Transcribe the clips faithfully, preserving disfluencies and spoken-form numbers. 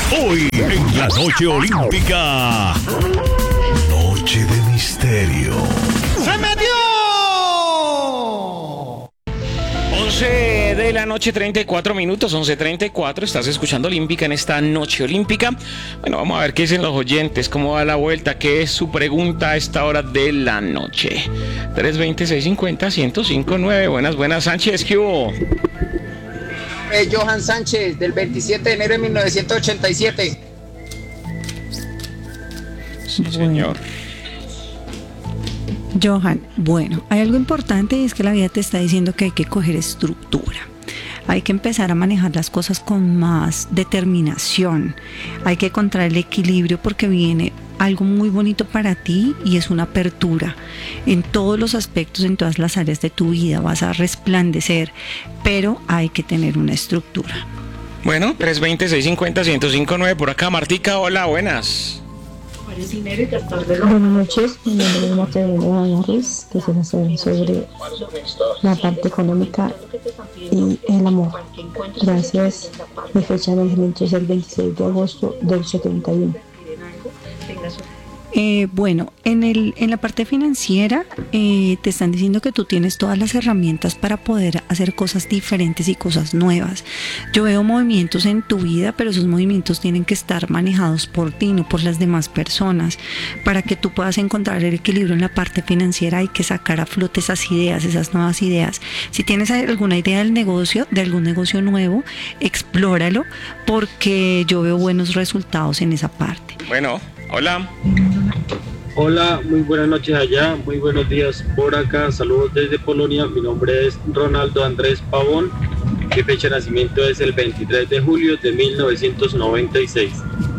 Hoy en la noche olímpica. Noche de misterio. ¡Se metió! once de la noche, treinta y cuatro minutos, once treinta y cuatro. Estás escuchando Olímpica en esta noche olímpica. Bueno, vamos a ver qué dicen los oyentes, cómo va la vuelta, qué es su pregunta a esta hora de la noche. tres veinte, seiscientos cincuenta, ciento cinco nueve. Buenas, buenas, Sánchez, ¿qué hubo? Eh, Johan Sánchez, del veintisiete de enero de mil novecientos ochenta y siete. Sí, señor. Johan, bueno, hay algo importante y es que la vida te está diciendo que hay que coger estructura. Hay que empezar a manejar las cosas con más determinación. Hay que encontrar el equilibrio porque viene algo muy bonito para ti y es una apertura en todos los aspectos, en todas las áreas de tu vida. Vas a resplandecer, pero hay que tener una estructura. Bueno, tres veinte, seiscientos cincuenta, ciento cinco nueve por acá. Martica, hola, buenas. Buenas noches, mi nombre es Marta Ruiz, que se nos sabe sobre la parte económica y el amor. Gracias. Mi fecha de nacimiento es el veintiséis de agosto del setenta y uno. Eh, bueno, en, el, en la parte financiera eh, te están diciendo que tú tienes todas las herramientas para poder hacer cosas diferentes y cosas nuevas. Yo veo movimientos en tu vida, pero esos movimientos tienen que estar manejados por ti, no por las demás personas. Para que tú puedas encontrar el equilibrio en la parte financiera hay que sacar a flote esas ideas, esas nuevas ideas. Si tienes alguna idea del negocio, de algún negocio nuevo, explóralo porque yo veo buenos resultados en esa parte. Bueno, hola. Hola, muy buenas noches allá, muy buenos días por acá, saludos desde Polonia, mi nombre es Ronaldo Andrés Pavón, mi fecha de nacimiento es el veintitrés de julio de mil novecientos noventa y seis.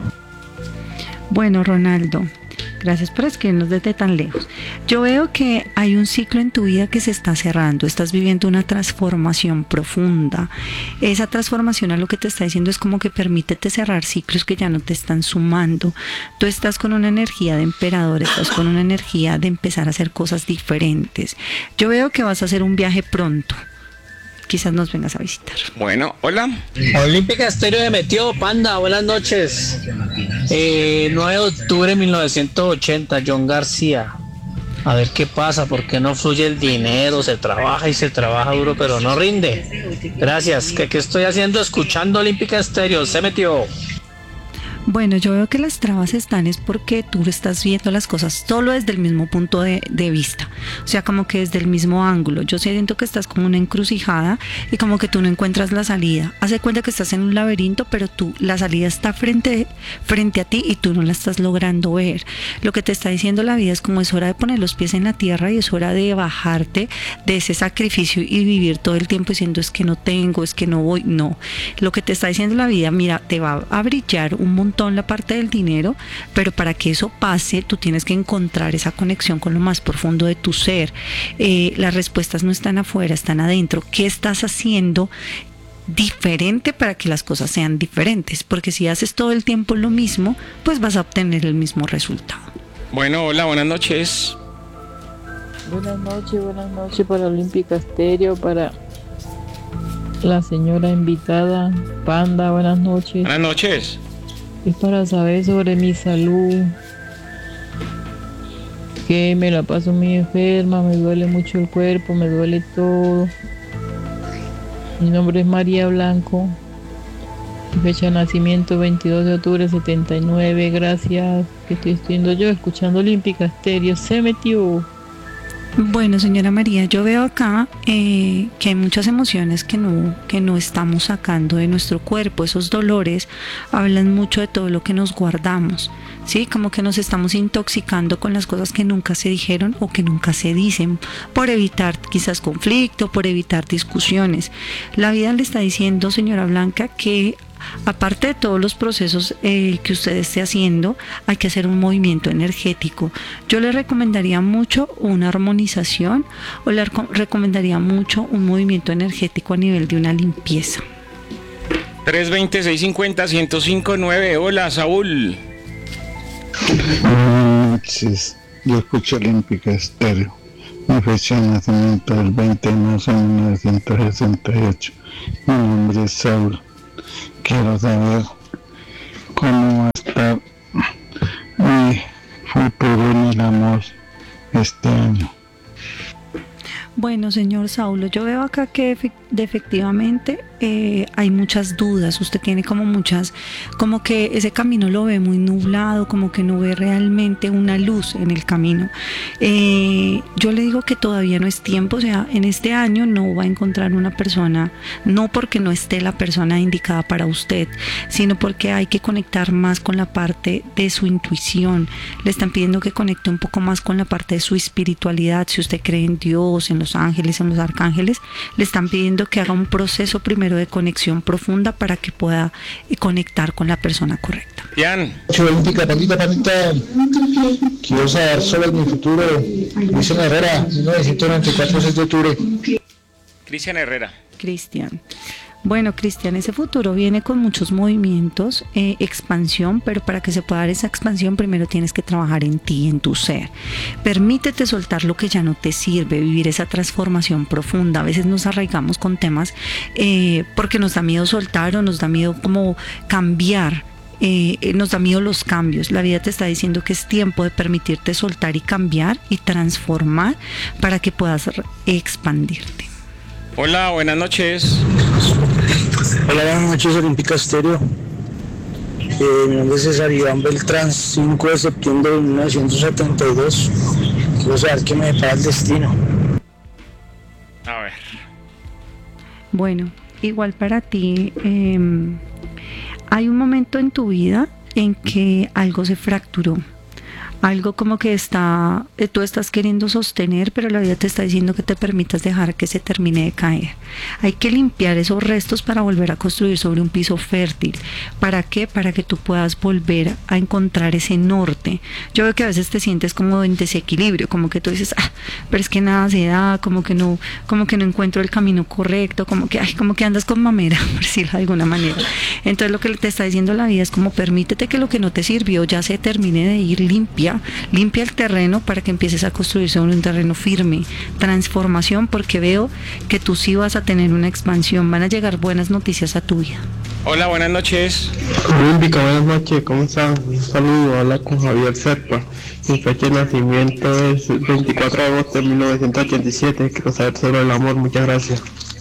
Bueno, Ronaldo, gracias por escribirnos desde tan lejos. Yo veo que hay un ciclo en tu vida que se está cerrando, estás viviendo una transformación profunda. Esa transformación a lo que te está diciendo es como que permítete cerrar ciclos que ya no te están sumando. Tú estás con una energía de emperador, estás con una energía de empezar a hacer cosas diferentes. Yo veo que vas a hacer un viaje pronto. Quizás nos vengas a visitar. Bueno, hola. Olímpica Estéreo de metió, Panda, buenas noches. Eh, nueve de octubre de mil novecientos ochenta, John García. A ver qué pasa, porque no fluye el dinero, se trabaja y se trabaja duro, pero no rinde. Gracias. ¿Qué, qué estoy haciendo? Escuchando Olímpica Estéreo, se metió. Bueno, yo veo que las trabas están es porque tú estás viendo las cosas solo desde el mismo punto de, de vista, o sea, como que desde el mismo ángulo. Yo siento que estás como una encrucijada y como que tú no encuentras la salida. Haz de cuenta que estás en un laberinto, pero tú, la salida está frente, frente a ti y tú no la estás logrando ver. Lo que te está diciendo la vida es como es hora de poner los pies en la tierra y es hora de bajarte de ese sacrificio y vivir todo el tiempo diciendo es que no tengo, es que no voy. No, lo que te está diciendo la vida, mira, te va a brillar un montón la parte del dinero, pero para que eso pase tú tienes que encontrar esa conexión con lo más profundo de tu ser. Eh, las respuestas no están afuera, están adentro. ¿Qué estás haciendo diferente para que las cosas sean diferentes? Porque si haces todo el tiempo lo mismo, pues vas a obtener el mismo resultado. Bueno, hola, buenas noches. Buenas noches, buenas noches para Olímpica Estéreo, para la señora invitada, Panda, buenas noches. Buenas noches. Es para saber sobre mi salud, que me la paso muy enferma, me duele mucho el cuerpo, me duele todo. Mi nombre es María Blanco, mi fecha de nacimiento veintidós de octubre de setenta y nueve, gracias. Que estoy estudiando yo, escuchando Olímpica Estéreo, se metió. Bueno, señora María, yo veo acá eh, que hay muchas emociones que no, que no estamos sacando de nuestro cuerpo. Esos dolores hablan mucho de todo lo que nos guardamos, ¿sí? Como que nos estamos intoxicando con las cosas que nunca se dijeron o que nunca se dicen, por evitar quizás conflicto, por evitar discusiones. La vida le está diciendo, señora Blanca, que aparte de todos los procesos eh, que usted esté haciendo, hay que hacer un movimiento energético. Yo le recomendaría mucho una armonización o le recomendaría mucho un movimiento energético a nivel de una limpieza. tres veinte, seiscientos cincuenta, ciento cinco nueve. Hola, Saúl. Buenas noches, yo escucho Olímpica Estéreo. Mi fecha de nacimiento es el veinte de marzo de mil novecientos sesenta y ocho. Mi nombre es Saúl. Quiero saber cómo va a estar mi futuro en el amor este año. Bueno, señor Saulo, yo veo acá que efe- de efectivamente eh, hay muchas dudas. Usted tiene como muchas, como que ese camino lo ve muy nublado, como que no ve realmente una luz en el camino. Eh, yo le digo que todavía no es tiempo, o sea, en este año no va a encontrar una persona, no porque no esté la persona indicada para usted, sino porque hay que conectar más con la parte de su intuición. Le están pidiendo que conecte un poco más con la parte de su espiritualidad. Si usted cree en Dios, en los ángeles, en los arcángeles, le están pidiendo que haga un proceso primero de conexión profunda para que pueda eh, conectar con la persona correcta. Jan. Olímpica, Paquita, Paquita, quiero saber sobre mi futuro. Cristian Herrera, mil novecientos noventa y cuatro, seis de octubre. Cristian Herrera. Cristian. Bueno, Cristian, ese futuro viene con muchos movimientos, eh, expansión, pero para que se pueda dar esa expansión primero tienes que trabajar en ti, en tu ser. Permítete soltar lo que ya no te sirve, vivir esa transformación profunda. A veces nos arraigamos con temas eh, porque nos da miedo soltar o nos da miedo como cambiar. Eh, nos da miedo los cambios. La vida te está diciendo que es tiempo de permitirte soltar y cambiar y transformar para que puedas expandirte. Hola, buenas noches. Hola, buenas noches, Olímpica Estéreo. Eh, mi nombre es César Iván Beltrán, cinco de septiembre de mil novecientos setenta y dos. Quiero saber qué me depara el destino. A ver. Bueno, igual para ti, eh, hay un momento en tu vida en que algo se fracturó. Algo como que está, tú estás queriendo sostener, pero la vida te está diciendo que te permitas dejar que se termine de caer. Hay que limpiar esos restos para volver a construir sobre un piso fértil. ¿Para qué? Para que tú puedas volver a encontrar ese norte. Yo veo que a veces te sientes como en desequilibrio, como que tú dices, ah, pero es que nada se da, como que no, como que no encuentro el camino correcto, como que, ay, como que andas con mamera, por decirlo de alguna manera. Entonces lo que te está diciendo la vida es como permítete que lo que no te sirvió ya se termine de ir limpia. Limpia el terreno para que empieces a construir sobre un terreno firme. Transformación, porque veo que tú sí vas a tener una expansión. Van a llegar buenas noticias a tu vida. Hola, buenas noches. Olímpica, buenas noches, ¿cómo están? Un saludo, habla con Javier Serpa. Mi fecha de nacimiento es veinticuatro de agosto de mil novecientos ochenta y siete. Quiero saber sobre el amor, muchas gracias.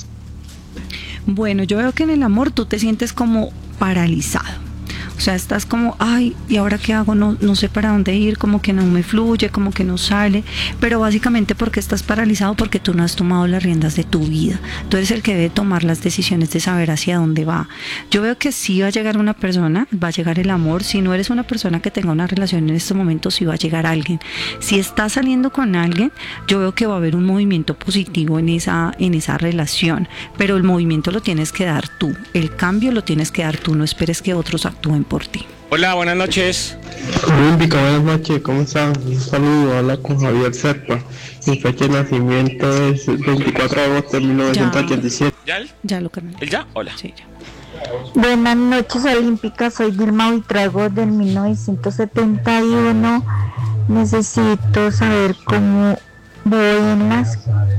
Bueno, yo veo que en el amor tú te sientes como paralizado. O sea, estás como, ay, ¿y ahora qué hago? No, no sé para dónde ir, como que no me fluye, como que no sale. Pero básicamente porque estás paralizado, porque tú no has tomado las riendas de tu vida. Tú eres el que debe tomar las decisiones de saber hacia dónde va. Yo veo que sí va a llegar una persona, va a llegar el amor. Si no eres una persona que tenga una relación en este momento, sí va a llegar alguien. Si estás saliendo con alguien, yo veo que va a haber un movimiento positivo en esa, en esa relación. Pero el movimiento lo tienes que dar tú. El cambio lo tienes que dar tú. No esperes que otros actúen por ti. Hola, buenas noches. Olímpica, buenas noches, ¿cómo están? Un saludo, habla con Javier Serpa. Mi fecha de nacimiento es veinticuatro de agosto de mil novecientos ochenta y siete. ¿Ya? Ya lo cambié. ¿El ya? Hola. Sí, ya. Buenas noches, Olímpica, soy Dilma Buitrago del mil novecientos setenta y uno. Necesito saber cómo voy en las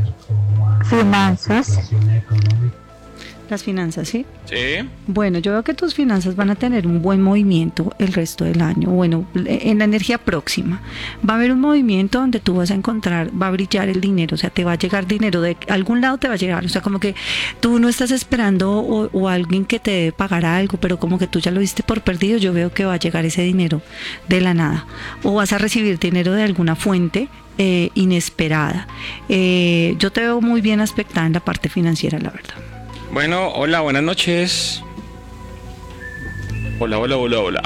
finanzas. Las finanzas, ¿sí? Sí. Bueno, yo veo que tus finanzas van a tener un buen movimiento el resto del año. Bueno, en la energía próxima va a haber un movimiento donde tú vas a encontrar, va a brillar el dinero, o sea, te va a llegar dinero de algún lado, te va a llegar, o sea, como que tú no estás esperando o, o alguien que te debe pagar algo, pero como que tú ya lo diste por perdido. Yo veo que va a llegar ese dinero de la nada, o vas a recibir dinero de alguna fuente eh, inesperada. Eh, yo te veo muy bien aspectada en la parte financiera, la verdad. Bueno, hola, buenas noches. Hola, hola, hola, hola.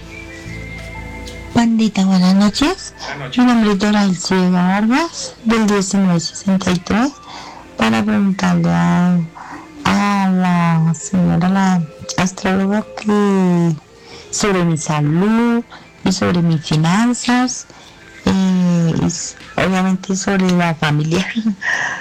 Pandita, buenas noches. Buenas noches. Mi nombre es Dorailcia Vargas, del diecinueve sesenta y tres, para preguntarle a, a la señora, la astróloga, que sobre mi salud y sobre mis finanzas, eh, y obviamente sobre la familia.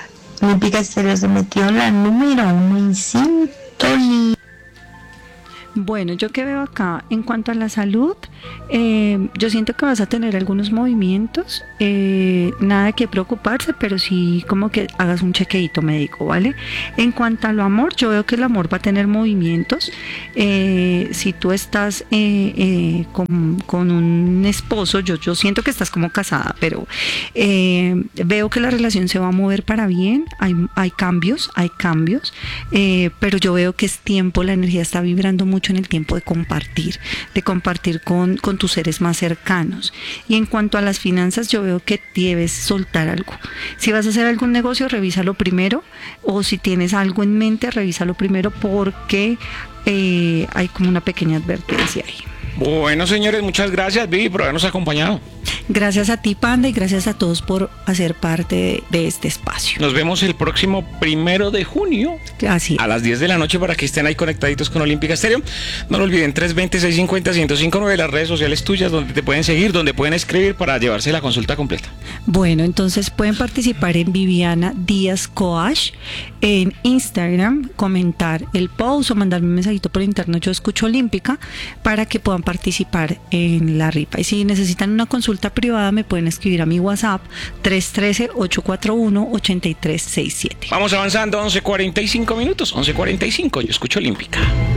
Olímpica Estéreo se metió en la número uno en sintonía. Bueno, yo que veo acá en cuanto a la salud, eh, yo siento que vas a tener algunos movimientos, eh, nada que preocuparse, pero sí como que hagas un chequeíto médico, ¿vale? En cuanto a lo amor, yo veo que el amor va a tener movimientos. Eh, si tú estás eh, eh, con, con un esposo, yo, yo siento que estás como casada, pero eh, veo que la relación se va a mover para bien, hay, hay cambios, hay cambios, eh, pero yo veo que es tiempo, la energía está vibrando mucho en el tiempo de compartir, de compartir con, con tus seres más cercanos. Y en cuanto a las finanzas, yo veo que debes soltar algo. Si vas a hacer algún negocio, revísalo primero, o si tienes algo en mente, revísalo primero, porque eh, hay como una pequeña advertencia ahí. Bueno, señores, muchas gracias, Vivi, por habernos acompañado. Gracias a ti, Panda, y gracias a todos por hacer parte de, de este espacio. Nos vemos el próximo primero de junio. Así es. A las diez de la noche para que estén ahí conectaditos con Olímpica Estéreo. No lo olviden, tres dos cero, seis cinco cero, uno cero cinco nueve, las redes sociales tuyas donde te pueden seguir, donde pueden escribir para llevarse la consulta completa. Bueno, entonces pueden participar en Viviana Díaz Coach en Instagram, comentar el post o mandarme un mensajito por interno, yo escucho Olímpica, para que puedan participar en la rifa. Y si necesitan una consulta privada, me pueden escribir a mi WhatsApp tres uno tres, ocho cuatro uno, ocho tres seis siete. Vamos avanzando, once cuarenta y cinco minutos, once cuarenta y cinco, yo escucho Olímpica.